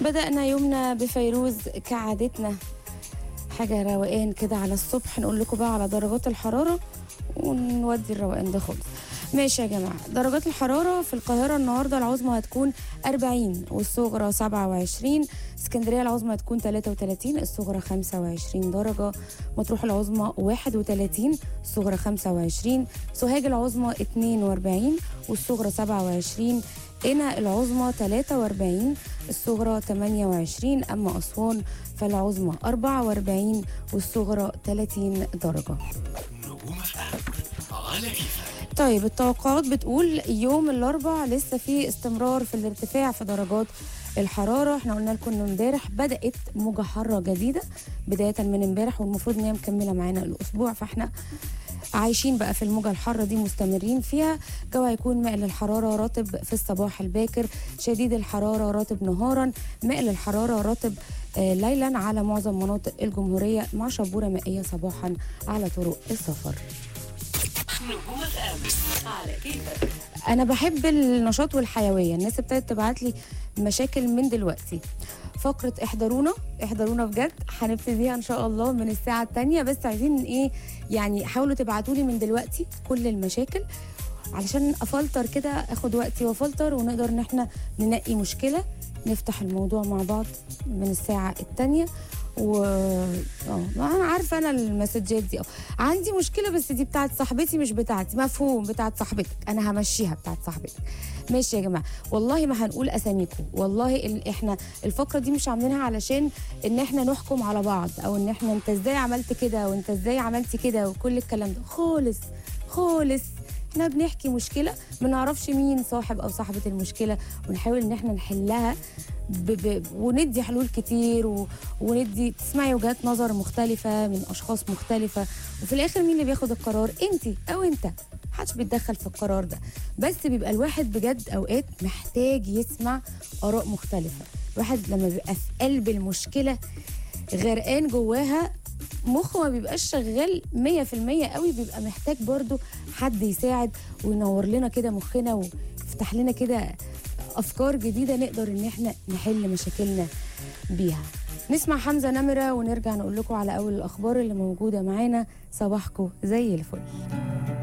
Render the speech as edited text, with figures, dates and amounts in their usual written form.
بدأنا يومنا بفيروز كعادتنا، حاجة روقان كده على الصبح. نقول لكم بقى على درجات الحرارة ونودي الروقان ده خالص. ماشي يا جماعة، درجات الحرارة في القاهرة النهاردة العظمى هتكون 40 والصغرى 27. اسكندرية العظمى هتكون 33 الصغرى 25 درجة. مطروح العظمى 31 الصغرى 25. سوهاج العظمى 42 والصغرى 27. قنا العظمى 43 الصغرى 28. أما أسوان فالعظمى 44 والصغرى 30 درجة. نجوم على كيفك. طيب التوقعات بتقول يوم الأربع لسه في استمرار في الارتفاع في درجات الحرارة. احنا قلنا لكم ان امبارح بدأت موجة حارة جديدة بداية من امبارح، والمفروض ان هي مكملة معانا الأسبوع، فاحنا عايشين بقى في الموجة الحارة دي مستمرين فيها. جو هيكون مائل الحرارة رطب في الصباح الباكر، شديد الحرارة رطب نهارا، مائل الحرارة رطب ليلا على معظم مناطق الجمهورية، مع شبورة مائية صباحا على طرق السفر. نجوم على كيفك. انا بحب النشاط والحيويه، الناس ابتدت تبعت لي مشاكل من دلوقتي. فقره احضرونا بجد هنبتديها ان شاء الله من الساعه الثانيه، بس عايزين ايه يعني، حاولوا تبعتوا لي من دلوقتي كل المشاكل علشان افلتر كده، اخد وقتي وافلتر ونقدر ان احنا ننقي مشكله نفتح الموضوع مع بعض من الساعه الثانيه. انا عارفه انا المسجات دي عندي مشكله، بس دي بتاعت صاحبتي مش بتاعتي. مفهوم، بتاعت صاحبتك، انا همشيها بتاعت صاحبتك. ماشي يا جماعه، والله ما هنقول اساميكم، والله احنا الفقره دي مش عاملينها علشان ان احنا نحكم على بعض، او ان احنا انت ازاي عملت كده وانت ازاي عملتي كده وكل الكلام ده خالص خالص. احنا بنحكي مشكله ما نعرفش مين صاحب او صاحبه المشكله، ونحاول ان احنا نحلها وندي حلول كتير وندي تسمعي وجهات نظر مختلفه من اشخاص مختلفه، وفي الاخر مين اللي بياخد القرار؟ انت او انت، محدش بيتدخل في القرار ده، بس بيبقى الواحد بجد اوقات محتاج يسمع اراء مختلفه. الواحد لما بيبقى في قلب المشكله غرقان جواها، مخه ما بيبقاش شغال 100% قوي، بيبقى محتاج برضو حد يساعد وينور لنا كده مخنا ويفتح لنا كده افكار جديده نقدر ان احنا نحل مشاكلنا بيها. نسمع حمزه نمره ونرجع نقول لكم على اول الاخبار اللي موجوده معانا. صباحكم زي الفل.